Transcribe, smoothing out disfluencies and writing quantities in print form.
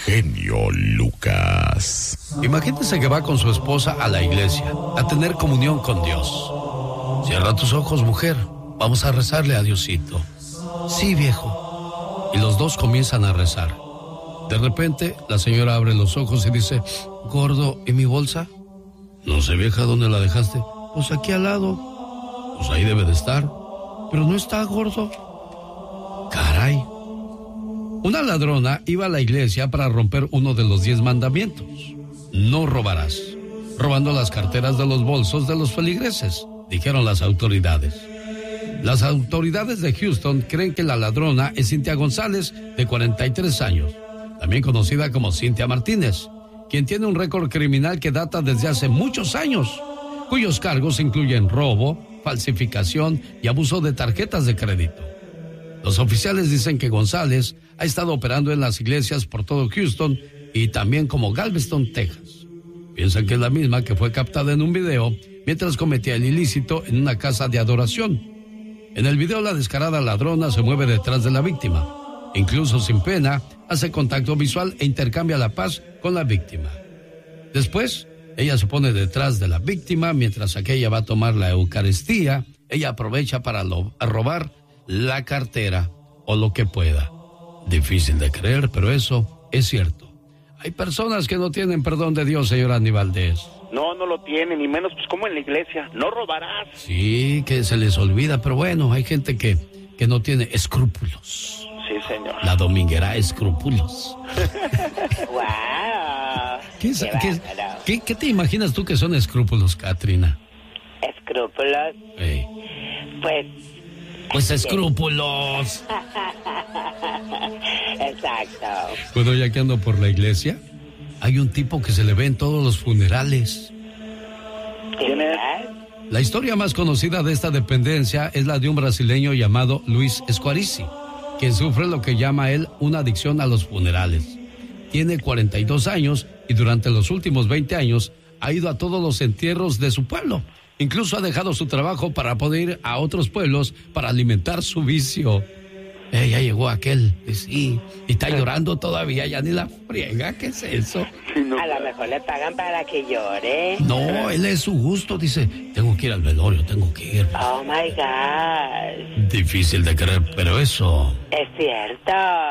genio Lucas. Imagínese que va con su esposa a la iglesia a tener comunión con Dios. Cierra tus ojos, mujer. Vamos a rezarle a Diosito. Sí, viejo. Y los dos comienzan a rezar. De repente, la señora abre los ojos y dice: gordo, ¿y mi bolsa? No sé, vieja, ¿dónde la dejaste? Pues aquí al lado. Pues ahí debe de estar. Pero no está, gordo. Caray. Una ladrona iba a la iglesia para romper uno de los 10 mandamientos. No robarás. Robando las carteras de los bolsos de los feligreses, dijeron las autoridades. Las autoridades de Houston creen que la ladrona es Cintia González, de 43 años, también conocida como Cintia Martínez, quien tiene un récord criminal que data desde hace muchos años, cuyos cargos incluyen robo, falsificación y abuso de tarjetas de crédito. Los oficiales dicen que González ha estado operando en las iglesias por todo Houston y también como Galveston, Texas. Piensan que es la misma que fue captada en un video mientras cometía el ilícito en una casa de adoración. En el video, la descarada ladrona se mueve detrás de la víctima. Incluso sin pena, hace contacto visual e intercambia la paz con la víctima. Después, ella se pone detrás de la víctima mientras aquella va a tomar la Eucaristía. Ella aprovecha para robar la cartera o lo que pueda. Difícil de creer, pero eso es cierto. Hay personas que no tienen perdón de Dios, señor Andy Valdés. No, no lo tienen, ni menos pues como en la iglesia. No robarás. Sí, que se les olvida, pero bueno, hay gente que no tiene escrúpulos. Sí, señor. La dominguera, escrúpulos. ¡Wow! ¿Qué te imaginas tú que son escrúpulos, Katrina? ¿Escrúpulos? Hey. Pues escrúpulos. Exacto. Bueno, ya que ando por la iglesia, hay un tipo que se le ve en todos los funerales. ¿Quién es? La historia más conocida de esta dependencia es la de un brasileño llamado Luis Esquarici, quien sufre lo que llama él una adicción a los funerales. Tiene 42 años y durante los últimos 20 años ha ido a todos los entierros de su pueblo. Incluso ha dejado su trabajo para poder ir a otros pueblos para alimentar su vicio. Ya llegó aquel, sí, y está llorando todavía, ya ni la friega, ¿qué es eso? A lo mejor le pagan para que llore. No, él es su gusto, dice, tengo que ir al velorio, tengo que ir. Oh my God. Difícil de creer, pero eso Es cierto.